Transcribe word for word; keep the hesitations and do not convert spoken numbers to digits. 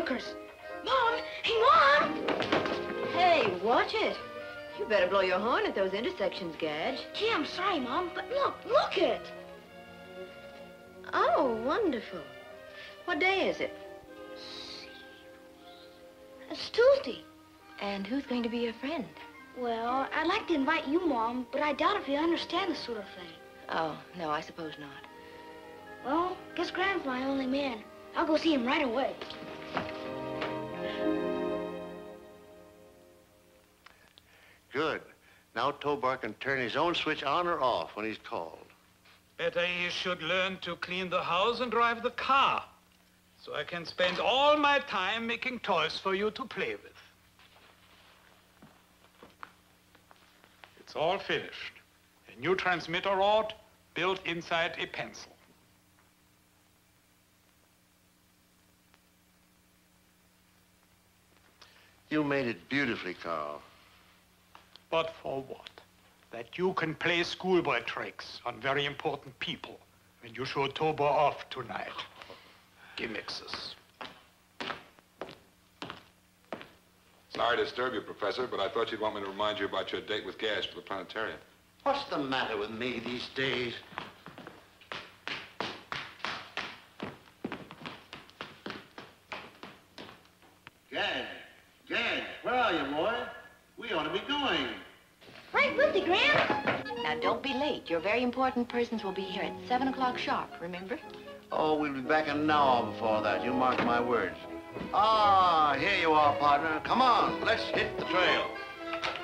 fireworkers. Mom! Hey, Mom! Hey, watch it. You better blow your horn at those intersections, Gadge. Gee, I'm sorry, Mom, but look, look it. Oh, wonderful. What day is it? It's Tuesday. And who's going to be your friend? Well, I'd like to invite you, Mom, but I doubt if you understand this sort of thing. Oh, no, I suppose not. Well, guess Grand's my only man. I'll go see him right away. Good. Now Tobar can turn his own switch on or off when he's called. Better he should learn to clean the house and drive the car, so I can spend all my time making toys for you to play with. It's all finished. A new transmitter rod built inside a pencil. You made it beautifully, Carl. But for what? That you can play schoolboy tricks on very important people when you show Tobar off tonight. Gimmicks. Sorry to disturb you, Professor, but I thought you'd want me to remind you about your date with Gadge for the planetarium. What's the matter with me these days? Gadge, Gadge, where are you, boy? We ought to be going. Right with you, Grand. Now, don't be late. Your very important persons will be here at seven o'clock sharp, remember? Oh, we'll be back an hour before that. You mark my words. Ah, here you are, partner. Come on, let's hit the trail.